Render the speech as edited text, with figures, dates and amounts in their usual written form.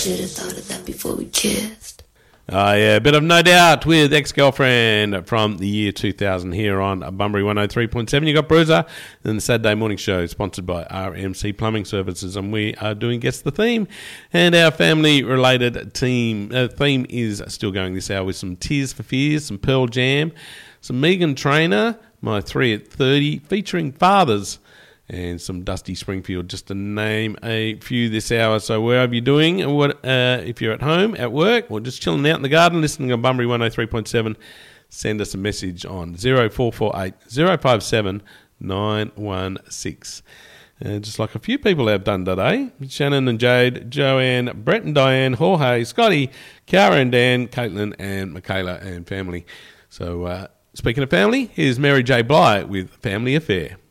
should have thought of that before we kissed. Oh, yeah, a bit of No Doubt with Ex-Girlfriend from the year 2000 here on Bunbury 103.7. You got Bruiser and the Saturday Morning Show, sponsored by RMC Plumbing Services, and we are doing Guess the Theme. And our family-related theme is still going this hour with some Tears for Fears, some Pearl Jam, some Meghan Trainor, My 3 at 30, featuring fathers, and some Dusty Springfield, just to name a few this hour. So wherever you're doing, if you're at home, at work, or just chilling out in the garden, listening on Bunbury 103.7, send us a message on 0448 057 916. Just like a few people have done today, Shannon and Jade, Joanne, Brett and Diane, Jorge, Scotty, Cara and Dan, Caitlin and Michaela and family. So speaking of family, here's Mary J. Blige with Family Affair.